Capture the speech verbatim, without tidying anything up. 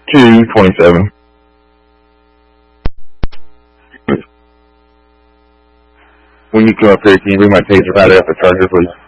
two twenty-seven. When you come up here, can you bring my taser right up the charger, please?